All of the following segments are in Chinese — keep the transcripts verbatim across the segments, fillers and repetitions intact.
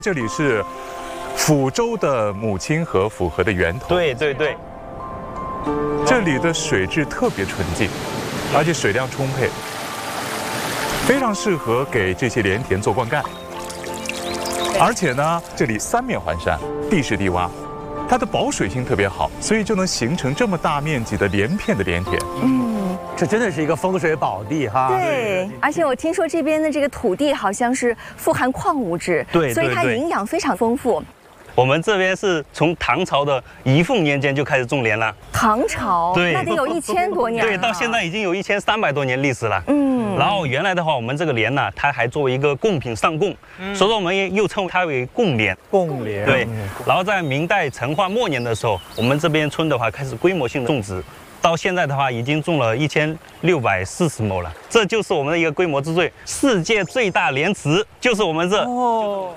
这里是抚州的母亲河府河的源头。 对对对， 这里的水质特别纯净，而且水量充沛，非常适合给这些莲田做灌溉。而且呢，这里三面环山，地势低洼，它的保水性特别好，所以就能形成这么大面积的连片的莲田。 嗯。 这真的是一个风水宝地哈！ 对，而且我听说这边的这个土地好像是富含矿物质， 对， 所以它营养非常丰富。 我们这边是从唐朝的仪凤年间就开始种莲了。 唐朝， 对， 那得有一千多年了。 对，到现在已经有一千三百多年历史了。 嗯， 然后原来的话，我们这个莲呢，它还作为一个贡品上贡，嗯、所以说我们也又称它为贡莲。 贡莲。 对，然后在明代成化末年的时候，我们这边村的话开始规模性的种植。 到现在的话，已经种了一千六百四十亩了，这就是我们的一个规模之最。世界最大莲池就是我们这。哦。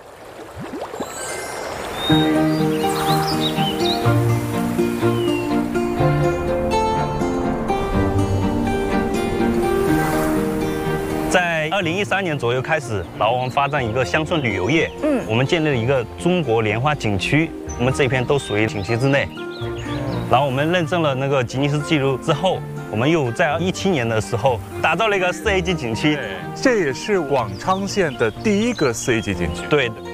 在二零一三年左右开始，然后我们发展一个乡村旅游业。嗯。我们建立了一个中国莲花景区，我们这一片都属于景区之内。 然后我们认证了那个吉尼斯纪录之后，我们又在一七年的时候打造了一个四 A 级景区， 这也是广昌县的第一个四 A 级景区。 对的。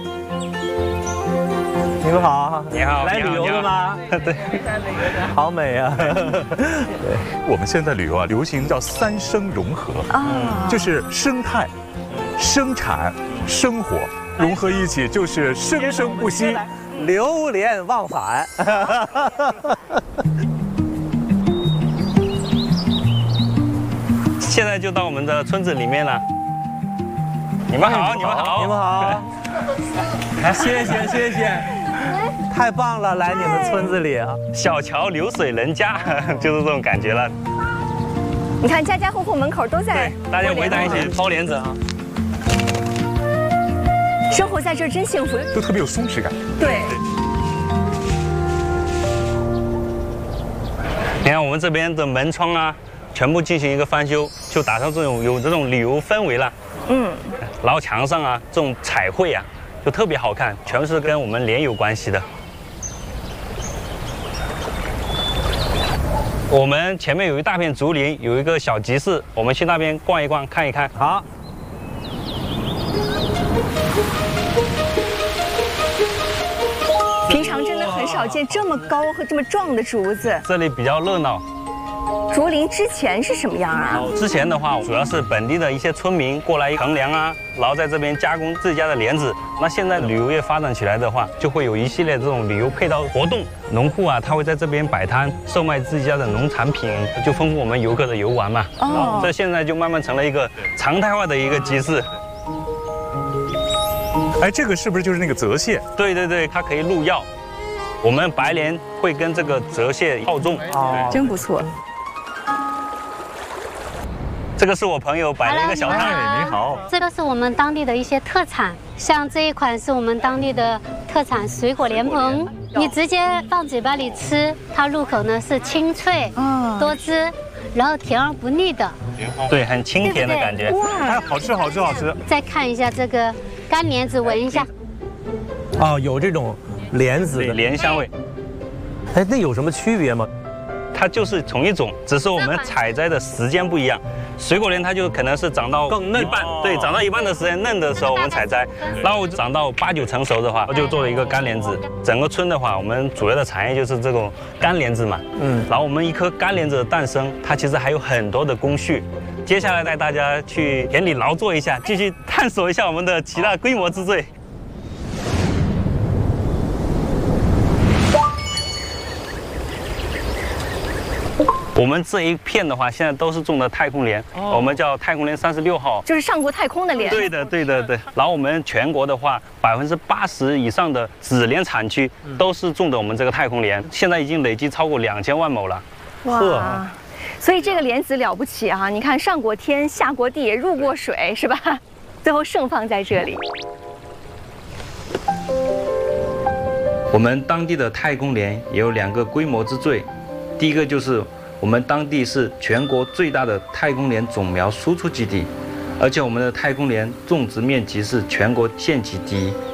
你们好， 你好， 来旅游的吗？ 对， 好美啊！对， 我们现在旅游啊，流行叫三生融合啊，就是生态、生产、生活融合一起，就是生生不息。 流连忘返。 现在就到我们的村子里面了。你们好，你们好， 你们好。谢谢谢谢，太棒了！来你们村子里啊， 小桥流水人家，就是这种感觉了。 你看家家户户门口都在， 大家围在一起抛莲子啊。 生活在这儿真幸福， 都特别有松弛感。 对。 你看我们这边的门窗啊，全部进行一个翻修，就打造这种有这种旅游氛围了。嗯。然后墙上啊，这种彩绘啊，就特别好看，全是跟我们莲有关系的。我们前面有一大片竹林，有一个小集市，我们去那边逛一逛，看一看。 好。 平常真的很少见这么高和这么壮的竹子。 这里比较热闹。 竹林之前是什么样啊？ 之前的话，主要是本地的一些村民过来乘凉啊，然后在这边加工自己家的莲子。那现在旅游业发展起来的话，就会有一系列这种旅游配套活动。农户啊，他会在这边摆摊，售卖自己家的农产品，就丰富我们游客的游玩嘛。哦。这现在就慢慢成了一个常态化的一个集市。 哎，这个是不是就是那个泽蟹？ 对对对，它可以入药。我们白莲会跟这个泽蟹泡种， 哦，真不错。 这个是我朋友摆了一个小摊。 你好， 这个是我们当地的一些特产，像这一款是我们当地的特产水果莲蓬，你直接放嘴巴里吃，它入口呢是清脆、多汁，然后甜而不腻的。 对，很清甜的感觉。 哇，哎，好吃，好吃，好吃。 再看一下这个。 干莲子，闻一下。 哦，有这种莲子的莲香味。 哎，那有什么区别吗？ 它就是同一种，只是我们采摘的时间不一样。水果莲它就可能是长到更嫩一半，对，长到一半的时间嫩的时候我们采摘，然后长到八九成熟的话，就做了一个干莲子。整个村的话，我们主要的产业就是这种干莲子嘛。嗯。然后我们一颗干莲子的诞生，它其实还有很多的工序。 接下来带大家去田里劳作一下，继续探索一下我们的其他规模之最。我们这一片的话，现在都是种的太空莲，哦、我们叫太空莲三十六号， 就是上过太空的莲。 对的，对的，对。然后我们全国的话，百分之八十以上的紫莲产区都是种的我们这个太空莲，现在已经累计超过两千万亩了。 哇！ 所以这个莲子了不起啊！你看，上过天，下过地，入过水，是吧？最后盛放在这里。 我们当地的太空莲也有两个规模之最，第一个就是我们当地是全国最大的太空莲种苗输出基地，而且我们的太空莲种植面积是全国县级第一。